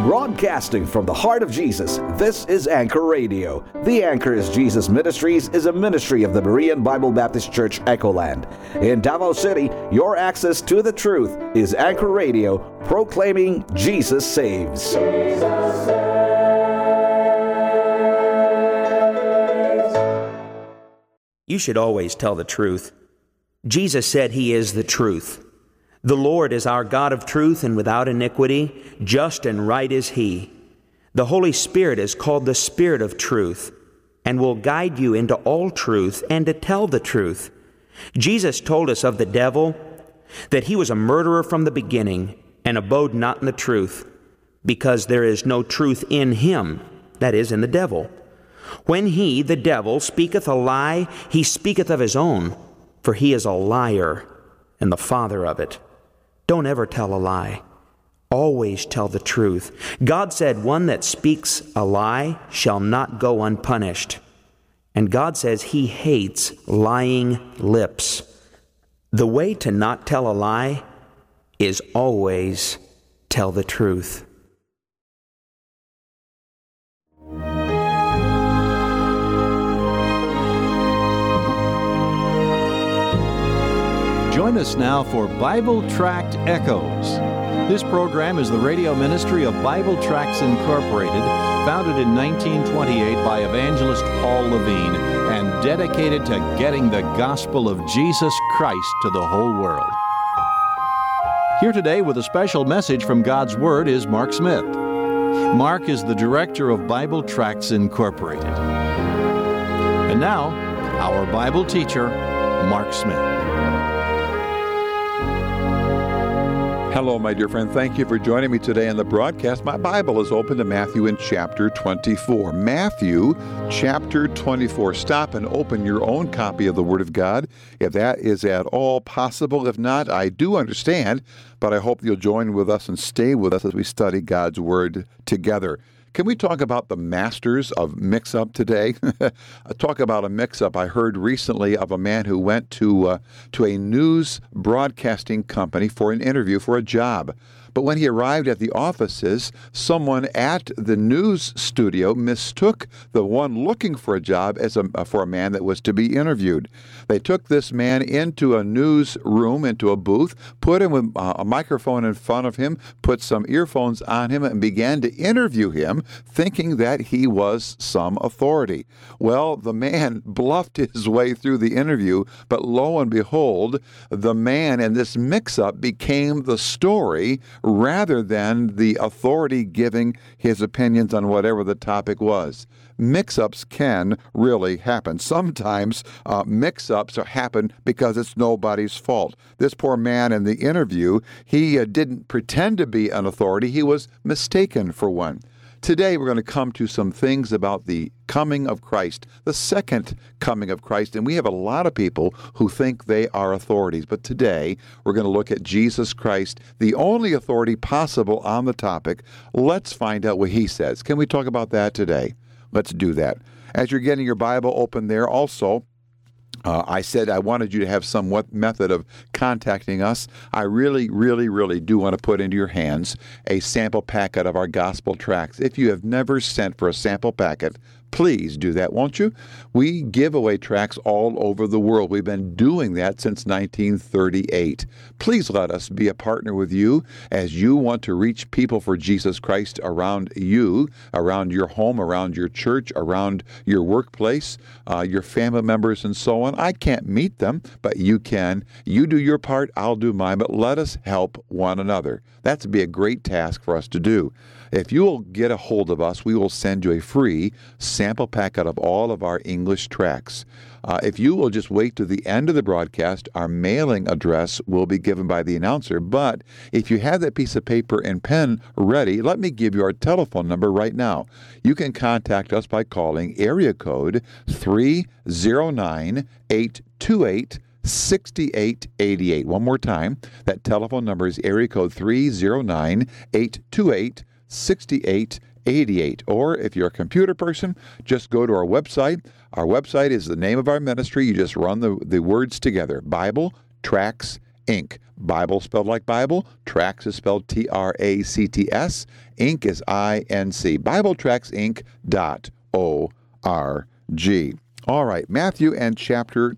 Broadcasting from the heart of Jesus, this is Anchor Radio. The Anchor is Jesus Ministries is a ministry of the Berean Bible Baptist Church, Echoland. In Davao City, your access to the truth is Anchor Radio, proclaiming Jesus saves. Jesus saves. You should always tell the truth. Jesus said He is the truth. The Lord is our God of truth and without iniquity, just and right is He. The Holy Spirit is called the Spirit of truth and will guide you into all truth and to tell the truth. Jesus told us of the devil that he was a murderer from the beginning and abode not in the truth, because there is no truth in him, that is, in the devil. When he, the devil, speaketh a lie, he speaketh of his own, for he is a liar and the father of it. Don't ever tell a lie. Always tell the truth. God said one that speaks a lie shall not go unpunished. And God says He hates lying lips. The way to not tell a lie is always tell the truth. Join us now for Bible Tract Echoes. This program is the radio ministry of Bible Tracts Incorporated, founded in 1928 by evangelist Paul Levine, and dedicated to getting the gospel of Jesus Christ to the whole world. Here today with a special message from God's Word is Mark Smith. Mark is the director of Bible Tracts Incorporated. And now, our Bible teacher, Mark Smith. Hello, my dear friend. Thank you for joining me today on the broadcast. My Bible is open to Matthew in chapter 24. Matthew chapter 24. Stop and open your own copy of the Word of God, if that is at all possible. If not, I do understand, but I hope you'll join with us and stay with us as we study God's Word together. Can we talk about the masters of mix-up today? Talk about a mix-up. I heard recently of a man who went to a news broadcasting company for an interview for a job. But when he arrived at the offices, someone at the news studio mistook the one looking for a job as for a man that was to be interviewed. They took this man into a news room, into a booth, put him with a microphone in front of him, put some earphones on him, and began to interview him, thinking that he was some authority. Well, the man bluffed his way through the interview, but lo and behold, the man in this mix-up became the story rather than the authority giving his opinions on whatever the topic was. Mix-ups can really happen. Sometimes mix-ups happen because it's nobody's fault. This poor man in the interview, he didn't pretend to be an authority. He was mistaken for one. Today, we're going to come to some things about the coming of Christ, the second coming of Christ, and we have a lot of people who think they are authorities. But today, we're going to look at Jesus Christ, the only authority possible on the topic. Let's find out what He says. Can we talk about that today? Let's do that. As you're getting your Bible open there, also, I said I wanted you to have some method of contacting us. I really, really, really do want to put into your hands a sample packet of our gospel tracts. If you have never sent for a sample packet, please do that, won't you? We give away tracts all over the world. We've been doing that since 1938. Please let us be a partner with you as you want to reach people for Jesus Christ around you, around your home, around your church, around your workplace, your family members, and so on. I can't meet them, but you can. You do your part, I'll do mine, but let us help one another. That'd be a great task for us to do. If you will get a hold of us, we will send you a free sample packet of all of our English tracts. If you will just wait to the end of the broadcast, our mailing address will be given by the announcer. But if you have that piece of paper and pen ready, let me give you our telephone number right now. You can contact us by calling area code 309-828-6888. One more time, that telephone number is area code 309-828-6888. Or if you're a computer person, just go to our website. Our website is the name of our ministry. You just run the words together, Bible Tracts Inc. Bible spelled like Bible. Tracts is spelled Tracts. Inc. is INC. BibleTractsInc.org. All right, Matthew and chapter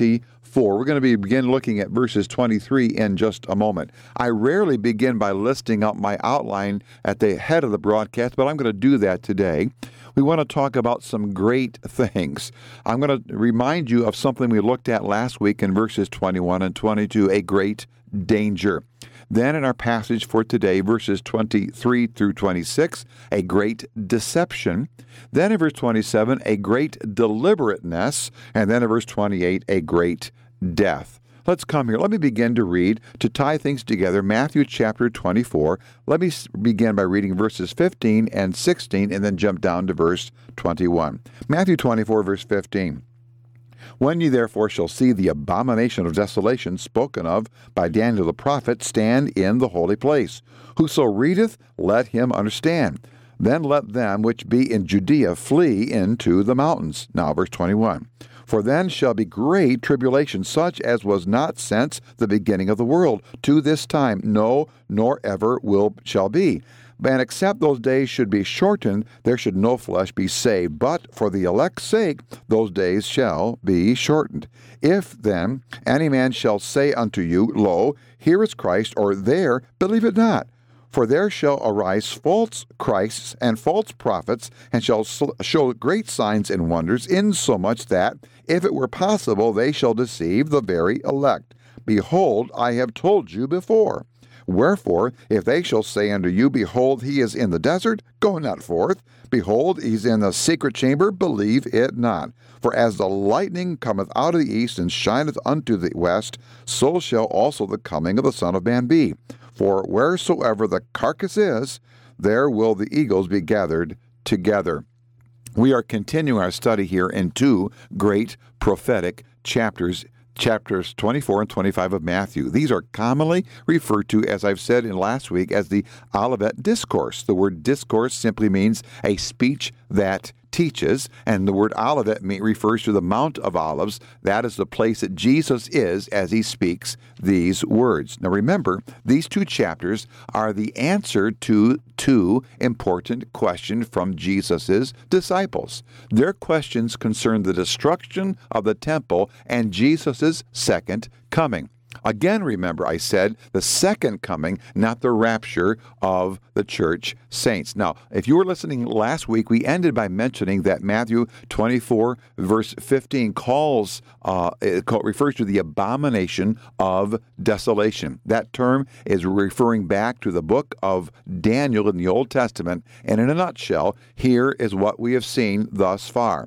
24. We're going to begin looking at verses 23 in just a moment. I rarely begin by listing out my outline at the head of the broadcast, but I'm going to do that today. We want to talk about some great things. I'm going to remind you of something we looked at last week in verses 21 and 22, a great danger. Then in our passage for today, verses 23 through 26, a great deception. Then in verse 27, a great deliberateness. And then in verse 28, a great death. Let's come here. Let me begin to read, to tie things together, Matthew chapter 24. Let me begin by reading verses 15 and 16 and then jump down to verse 21. Matthew 24, verse 15. When ye therefore shall see the abomination of desolation spoken of by Daniel the prophet stand in the holy place, whoso readeth, let him understand. Then let them which be in Judea flee into the mountains. Now verse 21. For then shall be great tribulation, such as was not since the beginning of the world to this time, no, nor ever shall be. And except those days should be shortened, there should no flesh be saved. But for the elect's sake, those days shall be shortened. If then any man shall say unto you, Lo, here is Christ, or there, believe it not. For there shall arise false Christs and false prophets, and shall show great signs and wonders, insomuch that, if it were possible, they shall deceive the very elect. Behold, I have told you before. Wherefore, if they shall say unto you, Behold, he is in the desert, go not forth. Behold, he is in the secret chamber, believe it not. For as the lightning cometh out of the east and shineth unto the west, so shall also the coming of the Son of Man be. For wheresoever the carcass is, there will the eagles be gathered together. We are continuing our study here in two great prophetic chapters 24 and 25 of Matthew. These are commonly referred to, as I've said in last week, as the Olivet Discourse. The word discourse simply means a speech that teaches, and the word Olivet refers to the Mount of Olives. That is the place that Jesus is as he speaks these words. Now remember, these two chapters are the answer to two important questions from Jesus' disciples. Their questions concern the destruction of the temple and Jesus' second coming. Again, remember, I said the second coming, not the rapture of the church saints. Now, if you were listening last week, we ended by mentioning that Matthew 24, verse 15 refers to the abomination of desolation. That term is referring back to the book of Daniel in the Old Testament. And in a nutshell, here is what we have seen thus far.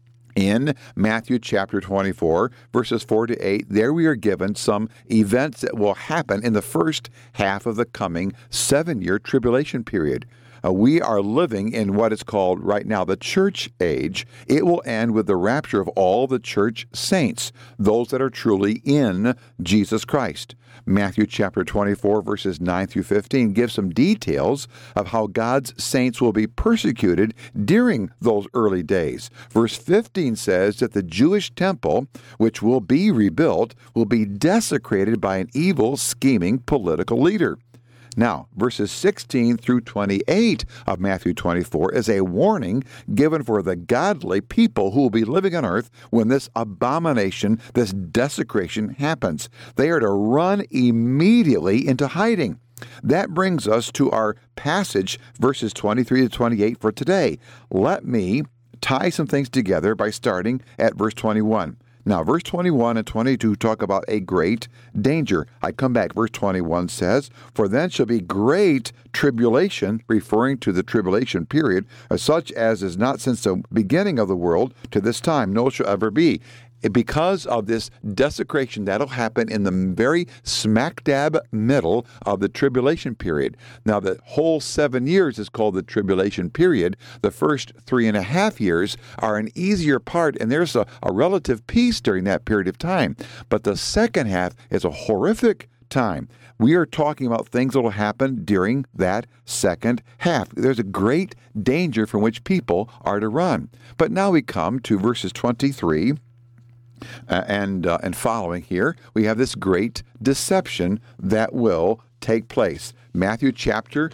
In Matthew chapter 24, verses 4 to 8, there we are given some events that will happen in the first half of the coming 7-year tribulation period. We are living in what is called right now the church age. It will end with the rapture of all the church saints, those that are truly in Jesus Christ. Matthew chapter 24, verses 9 through 15 gives some details of how God's saints will be persecuted during those early days. Verse 15 says that the Jewish temple, which will be rebuilt, will be desecrated by an evil, scheming political leader. Now, verses 16 through 28 of Matthew 24 is a warning given for the godly people who will be living on earth when this abomination, this desecration happens. They are to run immediately into hiding. That brings us to our passage, verses 23 to 28 for today. Let me tie some things together by starting at verse 21. Now, verse 21 and 22 talk about a great danger. I come back. Verse 21 says, For then shall be great tribulation, referring to the tribulation period, such as is not since the beginning of the world to this time, no shall ever be. Because of this desecration that'll happen in the very smack dab middle of the tribulation period. Now, the whole 7 years is called the tribulation period. The first 3.5 years are an easier part, and there's a relative peace during that period of time. But the second half is a horrific time. We are talking about things that will happen during that second half. There's a great danger from which people are to run. But now we come to verses 23 and following here, we have this great deception that will take place. Matthew chapter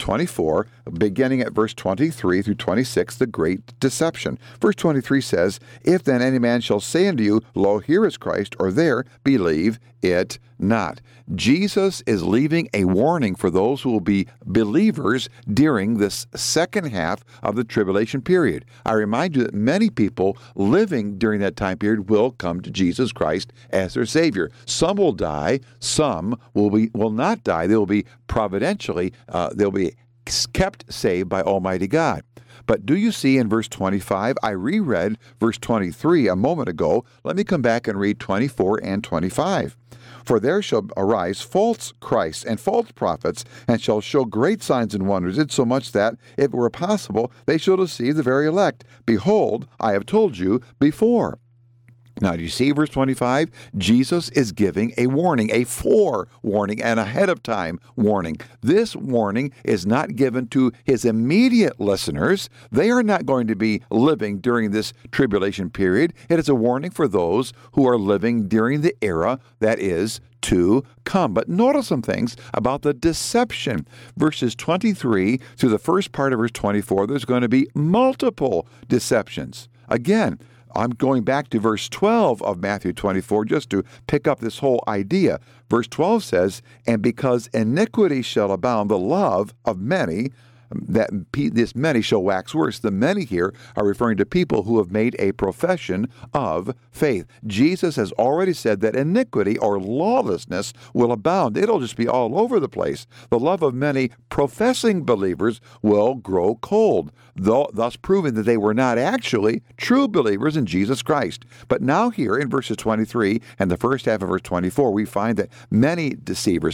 24, beginning at verse 23 through 26, the great deception. Verse 23 says, "If then any man shall say unto you, Lo, here is Christ, or there, believe it not." Jesus is leaving a warning for those who will be believers during this second half of the tribulation period. I remind you that many people living during that time period will come to Jesus Christ as their Savior. Some will die, some will not die. They will be providentially, they'll be kept saved by Almighty God. But do you see in verse 25, I reread verse 23 a moment ago. Let me come back and read 24 and 25. "For there shall arise false Christs and false prophets, and shall show great signs and wonders, insomuch that, if it were possible, they shall deceive the very elect. Behold, I have told you before." Now, do you see verse 25? Jesus is giving a warning, a forewarning, and ahead of time warning. This warning is not given to his immediate listeners. They are not going to be living during this tribulation period. It is a warning for those who are living during the era that is to come. But notice some things about the deception. Verses 23 through the first part of verse 24, there's going to be multiple deceptions. Again, I'm going back to verse 12 of Matthew 24 just to pick up this whole idea. Verse 12 says, "And because iniquity shall abound, the love of many," that this many shall wax worse. The many here are referring to people who have made a profession of faith. Jesus has already said that iniquity or lawlessness will abound. It'll just be all over the place. The love of many professing believers will grow cold, thus proving that they were not actually true believers in Jesus Christ. But now here in verses 23 and the first half of verse 24, we find that many deceivers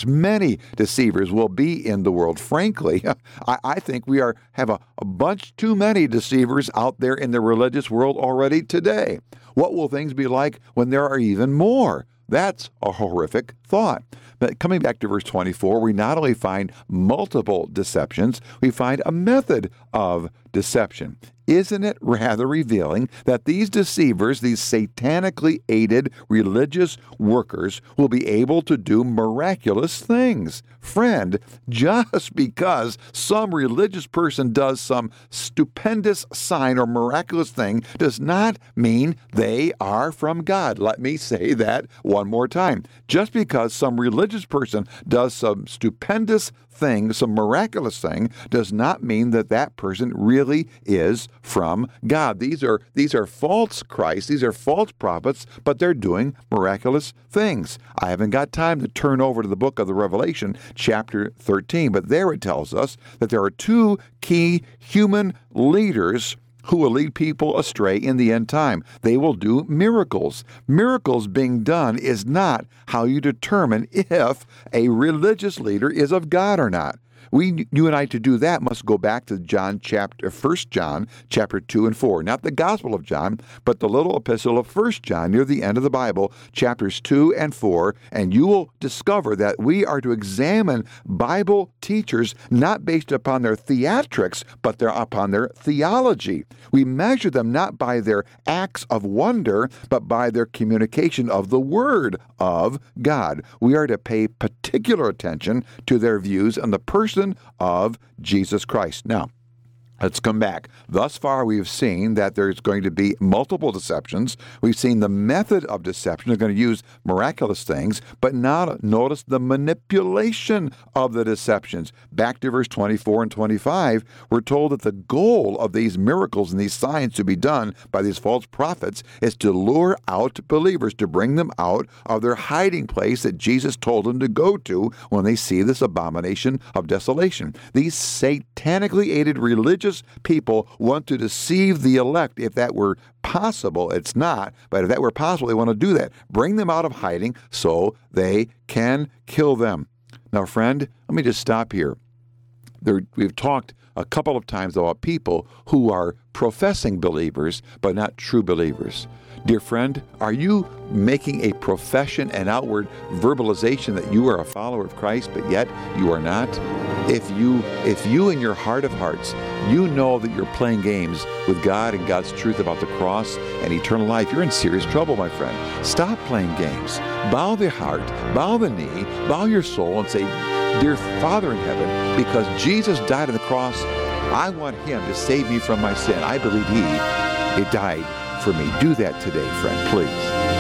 will be in the world. Frankly, I think we have a bunch too many deceivers out there in the religious world already today. What will things be like when there are even more? That's a horrific thought. But coming back to verse 24, we not only find multiple deceptions, we find a method of deception. Isn't it rather revealing that these deceivers, these satanically aided religious workers, will be able to do miraculous things? Friend, just because some religious person does some stupendous sign or miraculous thing does not mean they are from God. Let me say that one more time. Just because some religious person does some stupendous thing, some miraculous thing, does not mean that that person really is from God. These are false Christs, these are false prophets, but they're doing miraculous things. I haven't got time to turn over to the book of the Revelation, chapter 13, but there it tells us that there are two key human leaders who will lead people astray in the end time. They will do miracles. Miracles being done is not how you determine if a religious leader is of God or not. You and I, to do that, must go back to 1 John chapter 2 and 4. Not the Gospel of John, but the little epistle of 1 John near the end of the Bible, chapters 2 and 4, and you will discover that we are to examine Bible teachers not based upon their theatrics, but upon their theology. We measure them not by their acts of wonder, but by their communication of the Word of God. We are to pay particular attention to their views on the person of Jesus Christ. Now, let's come back. Thus far, we've seen that there's going to be multiple deceptions. We've seen the method of deception. They're going to use miraculous things, but now notice the manipulation of the deceptions. Back to verse 24 and 25, we're told that the goal of these miracles and these signs to be done by these false prophets is to lure out believers, to bring them out of their hiding place that Jesus told them to go to when they see this abomination of desolation. These satanically aided religious people want to deceive the elect. If that were possible, it's not, but if that were possible, they want to do that. Bring them out of hiding so they can kill them. Now, friend, let me just stop here. We've talked a couple of times about people who are professing believers, but not true believers. Dear friend, are you making a profession and outward verbalization that you are a follower of Christ, but yet you are not? If you in your heart of hearts, you know that you're playing games with God and God's truth about the cross and eternal life, you're in serious trouble, my friend. Stop playing games. Bow the heart, bow the knee, bow your soul, and say, Dear Father in heaven, because Jesus died on the cross, I want Him to save me from my sin. I believe He died for me. Do that today, friend, please.